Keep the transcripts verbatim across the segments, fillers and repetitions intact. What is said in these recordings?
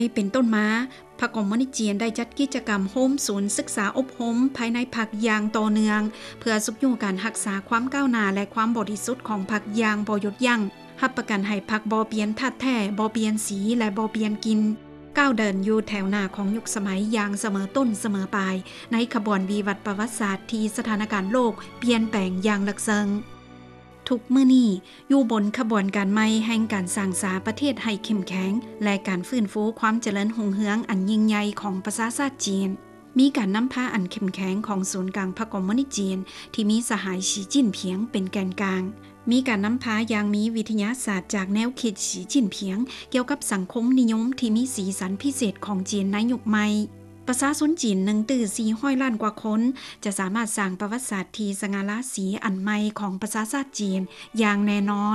เป็นต้นมาพรรคคอมมิวนิสต์จีนได้จัดกิจกรรมโฮมศูนย์ศึกษาอบรมภายในพรรคอย่างต่อเนื่องเพื่อสุขอยู่การรักษาความก้าวหน้าและความบริสุทธิ์ของพรรคอย่างบ่หยุดยั้งรับประกันให้พรรคบ่เปลี่ยนธาตุแท้บ่เปลี่ยนสีและบ่เปลี่ยนกินก้าวเดินอยู่แถวหน้าของยุคสมัยอย่างเสมอต้นเสมอปลายในขบวนวิวัฒน์ประวัติศาสตร์ที่สถานการณ์โลกเปลี่ยนแปลงอย่างลึกซึ้งทุกมื้อนี้อยู่บนขบวนการใหม่แห่งการสร้างสาประเทศให้เข้มแข็งและการฟื้นฟูความเจริญรุ่งเรืองอันยิ่งใหญ่ของประชาชาติจีนมีการนำพาอันเข้มแข็งของศูนย์กลางพรรคคอมมิวนิสต์จีนที่มีสหายสีจิ้นเพียงเป็นแกนกลางมีการนำพาอย่างมีวิทยาศาสตร์จากแนวคิดสีจิ้นเพียงเกี่ยวกับสังคมนิยมที่มีสีสันพิเศษของจีนในยุคใหม่ประชาชนจีนหนึ่งตื่นสี่ร้อยล้านกว่าคนจะสามารถสร้างประวัติศาสตร์ที่สง่าราศีอันใหม่ของประชาชาติจีนอย่างแน่นอน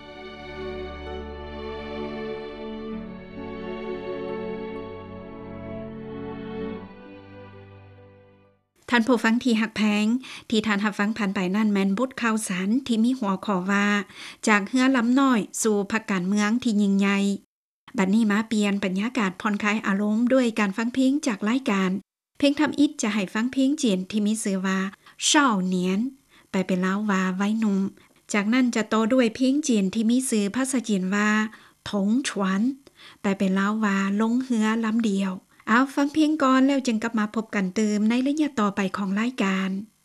ท่านผู้ฟังที่หักแพงที่ท่านหับฟังผ่านไปนั่นแม่นบทข่าวสารที่มีหัวข้อว่าจากเฮือล้ำน้อยสู่พรรคการเมืองที่ยิ่งใหญ่บัดนี้มาเปลี่ยนบรรยากาศผ่อนคลายอารมณ์ด้วยการฟังเพลงจากรายการเพลงทำอิฐจะให้ฟังเพลงจีนที่มีชื่อว่าเช่าเหนียนไปเป็นลาวว่าไว้หนุ่มจากนั้นจะต่อด้วยเพลงจีนที่มีชื่อภาษาจีนว่าถงฉวนไปเป็นลาวว่าลงเฮือลำเดียวเอาฟังเพลงก่อนแล้วจึงกลับมาพบกันเติมในระยะต่อไปของรายการ